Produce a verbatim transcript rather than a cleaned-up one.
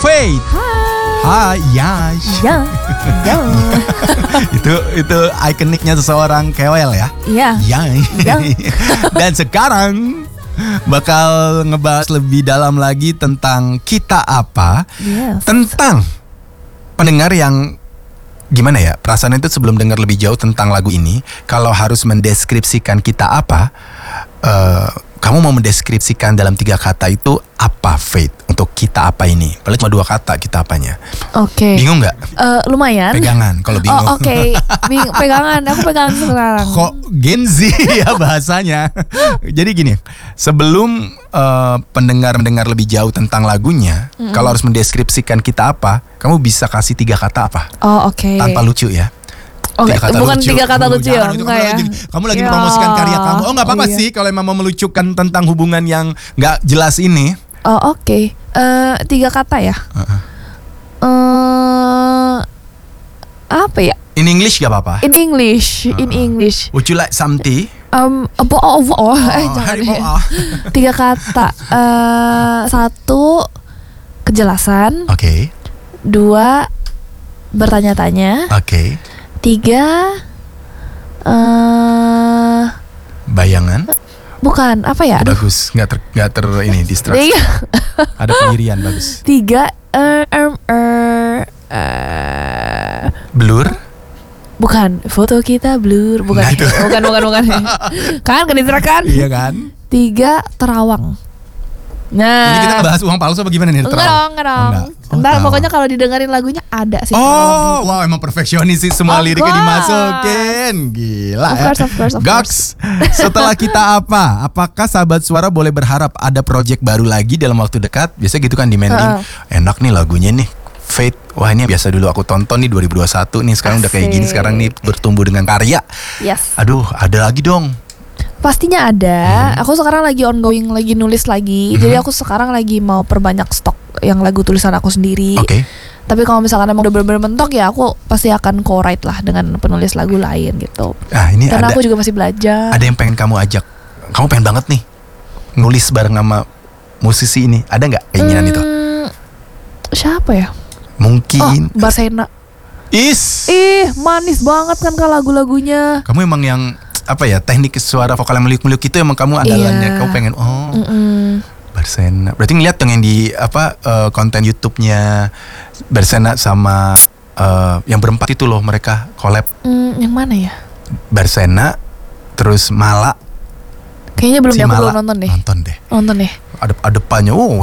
Faith. Hai, Yash. Ya, ya. itu itu ikoniknya seseorang K O L ya. Iya. Yash. Ya. Dan sekarang bakal ngebahas lebih dalam lagi tentang kita apa, Yes. tentang pendengar yang gimana ya, perasaan itu sebelum dengar lebih jauh tentang lagu ini, kalau harus mendeskripsikan kita apa, uh, kamu mau mendeskripsikan dalam tiga kata itu apa, Faith? Untuk kita apa ini? Padahal cuma dua kata kita apanya. Oke. Bingung nggak? Eh, lumayan. Pegangan kalau bingung. Oh, oke. Bing- Pegangan. Aku pegangan sekarang. Kok Gen Z ya bahasanya. Jadi gini, sebelum uh, pendengar mendengar lebih jauh tentang lagunya, mm-hmm. kalau harus mendeskripsikan kita apa, kamu bisa kasih tiga kata apa? Oh, oke. Tanpa lucu ya. Oke, Tiga kata bukan lucu. tiga kata Oh, lucu jangan, ya, itu enggak kamu ya. lagi, kamu lagi Ya. promosikan karya kamu. Oh nggak apa-apa Oh, iya. sih kalau memang mau melucukan tentang hubungan yang nggak jelas ini. Oh, oke. Eh, tiga kata ya. Uh-uh. Eh, apa ya? In English gak apa-apa. In English, in Uh-uh. English. Would you like some tea? Um, apa? Oh, oh, oh, eh, Oh, jangan Harry deh. Potter. Tiga kata. Eh, satu, kejelasan. Oke, Dua, bertanya-tanya. oke. Tiga, eh Bayangan. bukan apa ya? Aduh. Bagus, nggak ter, nggak ter ini distraksi. Tiga, Ada pendirian bagus. tiga, er, er, er, eh, Blur. bukan foto kita blur, bukan, Nah, itu. bukan, bukan, bukan. Kan kedistrak kan? Iya kan? Tiga, terawang. Nah, Ini kita bahas uang palsu apa gimana nih? enggak Terang? dong, enggak dong. Enggak. Oh, Ntar terawang. pokoknya kalau didengerin lagunya ada sih. Oh, wow, emang perfeksionis sih, semua Of liriknya course. dimasukin. Gila Of ya. course, of course, of Goks, setelah kita apa? Apakah sahabat suara boleh berharap ada project baru lagi dalam waktu dekat? Biasa gitu kan demanding. Uh-uh. Enak nih lagunya nih. Faith, wah ini biasa dulu aku tonton nih dua ribu dua puluh satu nih, sekarang udah kayak gini, Asik. sekarang nih bertumbuh dengan karya. Yes. Aduh, ada lagi dong. Pastinya ada. Aku sekarang lagi ongoing, lagi nulis lagi. Mhm. Jadi aku sekarang lagi mau perbanyak stok yang lagu tulisan aku sendiri. Oke. Tapi kalau misalkan emang udah bener-bener mentok ya aku pasti akan co-write lah dengan penulis lagu lain gitu. Ah, ini Karena ada aku juga masih belajar. ada yang pengen kamu ajak. Kamu pengen banget nih nulis bareng sama musisi ini. Ada nggak keinginan itu? Hmm, siapa ya? Mungkin. Oh, Barsena. Is. Ih, manis banget kan kak lagu-lagunya. Kamu emang yang apa ya, teknik suara vokal yang meliuk-meliuk itu emang kamu andalannya. Iya. Kamu pengen oh Mm-mm. Barsena. Berarti ngeliat dong yang di apa eh, konten YouTube-nya Barsena sama eh, yang berempat itu loh, mereka collab. Hmm, yang mana ya? Barsena terus Mala. Kayaknya belum Si deh, aku Mala. belum nonton deh. Nonton deh. Nonton deh. Adep-adepannya. Oh,